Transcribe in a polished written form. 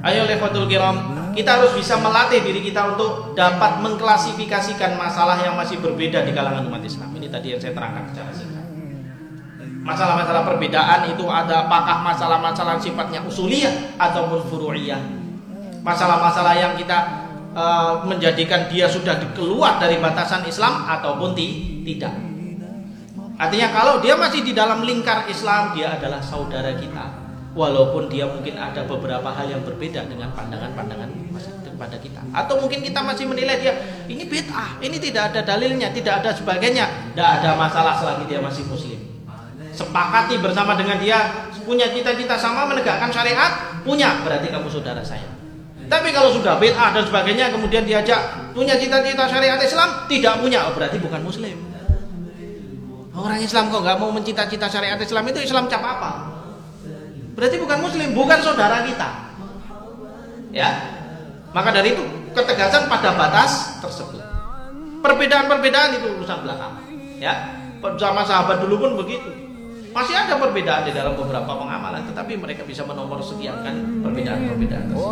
Ayo lefatul kiram, kita harus bisa melatih diri kita untuk dapat mengklasifikasikan masalah yang masih berbeda di kalangan umat Islam. Ini tadi yang saya terangkan secara singkat. Masalah-masalah perbedaan itu ada apakah masalah-masalah sifatnya usuliyah ataupun furu'iyah. Masalah-masalah yang kita menjadikan dia sudah keluar dari batasan Islam ataupun tidak. Artinya kalau dia masih di dalam lingkar Islam, dia adalah saudara kita. Walaupun dia mungkin ada beberapa hal yang berbeda dengan pandangan-pandangan kepada kita, atau mungkin kita masih menilai dia ini bid'ah, ini tidak ada dalilnya, tidak ada sebagainya. Tidak ada masalah selagi dia masih muslim. Sepakati bersama dengan dia, punya cita-cita sama menegakkan syariat, punya, berarti kamu saudara saya. Tapi kalau sudah bid'ah dan sebagainya, kemudian diajak punya cita-cita syariat Islam, tidak punya, berarti bukan muslim. Orang Islam kok nggak mau mencita-cita syariat Islam, itu Islam cap apa? Berarti bukan muslim, bukan saudara kita. Ya. Maka dari itu ketegasan pada batas tersebut. Perbedaan-perbedaan itu urusan belakang. Ya. Sama sahabat dulu pun begitu. Masih ada perbedaan di dalam beberapa pengamalan, tetapi mereka bisa menomorsediakan perbedaan-perbedaan tersebut.